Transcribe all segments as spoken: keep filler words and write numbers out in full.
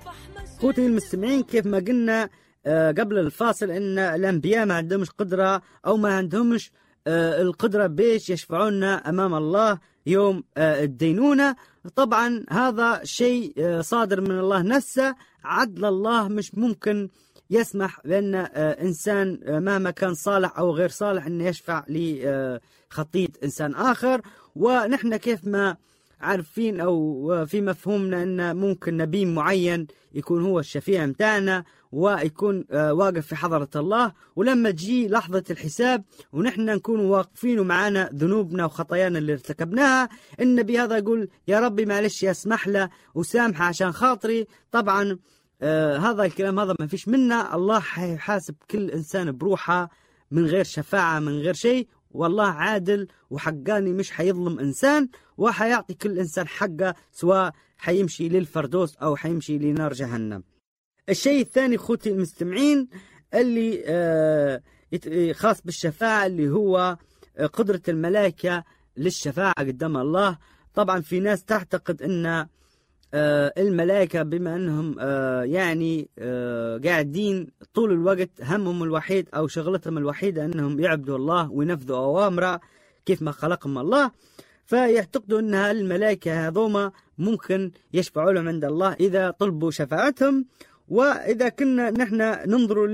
خوتي المستمعين، كيف ما قلنا قبل الفاصل ان الانبياء ما عندهمش قدرة او ما عندهمش القدرة بيش يشفعونا امام الله يوم الدينونة. طبعا هذا شيء صادر من الله نفسه. عدل الله مش ممكن يسمح بأن إنسان مهما كان صالح أو غير صالح أن يشفع لخطية إنسان آخر. ونحن كيف ما عارفين أو في مفهومنا أن ممكن نبي معين يكون هو الشفيع متاعنا ويكون واقف في حضرة الله، ولما تجي لحظة الحساب ونحن نكون واقفين ومعانا ذنوبنا وخطايانا اللي ارتكبناها، النبي هذا يقول يا ربي معلش يسمح له وسامحه عشان خاطري. طبعا آه هذا الكلام هذا ما فيش منه. الله حيحاسب كل إنسان بروحه من غير شفاعة من غير شيء، والله عادل وحقاني مش حيظلم إنسان، وحيعطي كل إنسان حقه سواء حيمشي للفردوس أو حيمشي لنار جهنم. الشيء الثاني خوتي المستمعين اللي آه خاص بالشفاعة اللي هو قدرة الملائكة للشفاعة قدام الله. طبعا في ناس تعتقد أن آه الملائكة بما أنهم آه يعني آه قاعدين طول الوقت همهم الوحيد أو شغلتهم الوحيدة أنهم يعبدوا الله وينفذوا أوامره كيف ما خلقهم الله، فيعتقدوا أن الملائكة هذوما ممكن يشفعوا لهم عند الله إذا طلبوا شفاعتهم. وإذا كنا نحن ننظر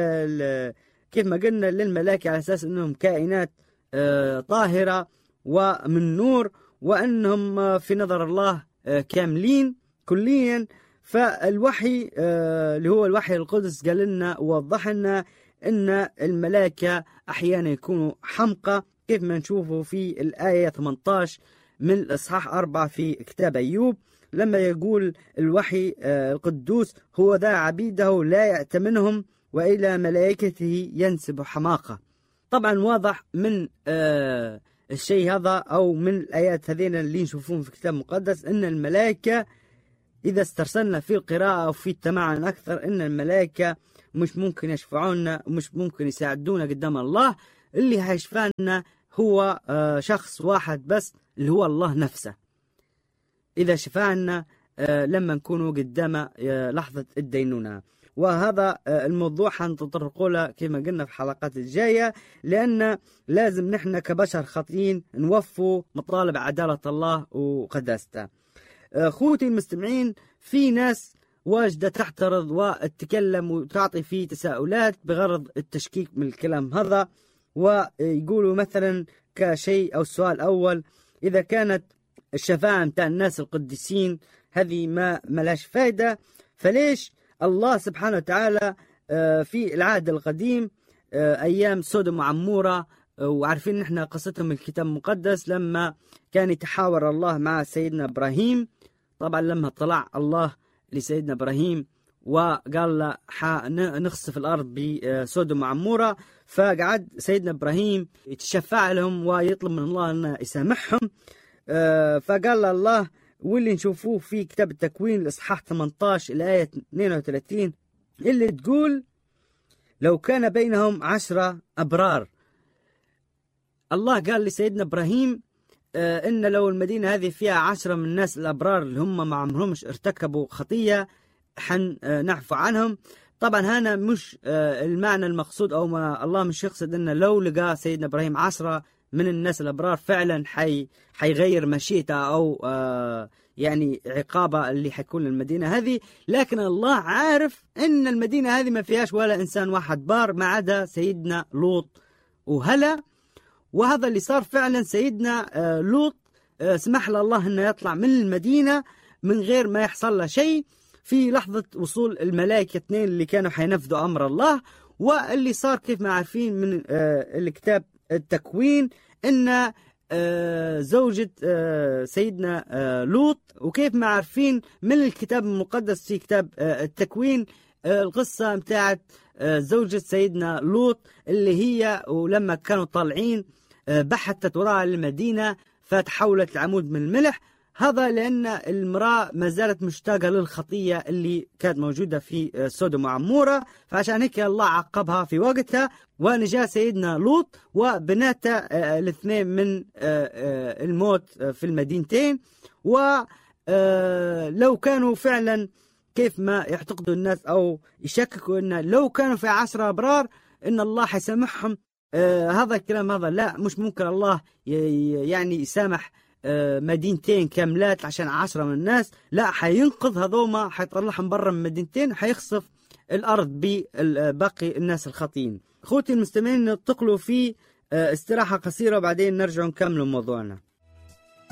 لل كيف ما قلنا للملائكة على أساس أنهم كائنات آه طاهرة ومن نور وأنهم في نظر الله كاملين كليا، فالوحي اللي هو الوحي القدس قال لنا ووضح لنا ان الملائكة احيانا يكونوا حمقى كيف ما نشوفه في الآية ثمانية عشر من الإصحاح أربعة في كتاب أيوب، لما يقول الوحي القدوس هو ذا عبيده لا يأتمنهم وإلى ملائكته ينسب حماقة. طبعا واضح من آه الشيء هذا أو من الآيات هذين اللي نشوفون في الكتاب المقدس أن الملائكة إذا استرسلنا في القراءة أو في التمعن أكثر أن الملائكة مش ممكن يشفعونا ومش ممكن يساعدونا قدام الله. اللي هيشفعنا هو شخص واحد بس اللي هو الله نفسه إذا شفعنا لما نكونوا قدام لحظة الدينونة. وهذا الموضوع حنتطرقوا له كما قلنا في الحلقات الجاية، لأن لازم نحن كبشر خاطئين نوفوا مطالب عدالة الله وقداسته. أخوتي المستمعين، في ناس واجدة تعترض وتتكلم وتعطي فيه تساؤلات بغرض التشكيك من الكلام هذا، ويقولوا مثلا كشيء أو السؤال الأول، إذا كانت الشفاعة متاع الناس القديسين هذه ما ملاش فايدة، فليش الله سبحانه وتعالى في العهد القديم أيام سودوم وعمورة، وعارفين نحن قصتهم الكتاب المقدس لما كان يتحاور الله مع سيدنا إبراهيم. طبعا لما طلع الله لسيدنا إبراهيم وقال له نخسف الأرض بسودوم وعمورة، فقعد سيدنا إبراهيم يتشفع لهم ويطلب من الله أن يسامحهم. فقال له الله، واللي نشوفوه في كتاب التكوين الإصحاح ثمانية عشر الآية اثنين وثلاثين اللي تقول لو كان بينهم عشرة أبرار. الله قال لسيدنا إبراهيم آه إن لو المدينة هذه فيها عشرة من الناس الأبرار اللي هم ما عمرهمش ارتكبوا خطية حن آه نعفو عنهم. طبعا هنا مش آه المعنى المقصود أو ما الله مش يقصد إن لو لقى سيدنا إبراهيم عشرة من الناس الأبرار فعلا حي حيغير مشيئته أو آه يعني عقابة اللي حيكون للمدينة هذه، لكن الله عارف إن المدينة هذه ما فيهاش ولا إنسان واحد بار ما عدا سيدنا لوط وهلا. وهذا اللي صار فعلا. سيدنا آه لوط آه سمح له الله إنه يطلع من المدينة من غير ما يحصل له شيء في لحظة وصول الملائكة اثنين اللي كانوا حينفذوا أمر الله. واللي صار كيف ما عارفين من آه الكتاب التكوين إن آه زوجة آه سيدنا آه لوط، وكيف ما عارفين من الكتاب المقدس في كتاب آه التكوين آه القصة متاعت آه زوجة سيدنا لوط اللي هي ولما كانوا طالعين آه بحثت وراء المدينة فتحولت لعمود من الملح. هذا لأن المرأة ما زالت مشتاقة للخطية اللي كانت موجودة في سودوم وعمورة، فعشان هيك الله عقبها في وقتها ونجا سيدنا لوط وبناته الاثنين من الموت في المدينتين. ولو كانوا فعلا كيف ما يعتقدوا الناس أو يشككوا أن لو كانوا في عشرة أبرار إن الله حيسامحهم. آه هذا الكلام هذا لا، مش ممكن الله يعني يسامح آه مدينتين كاملات عشان عشرة من الناس. لا، حينقذ هذوما، حيطلعهم برا من مدينتين، حيخصف الأرض بباقي الناس الخاطئين. أخوتي المستمعين، ننتقلوا في آه استراحة قصيرة وبعدين نرجع نكمل موضوعنا.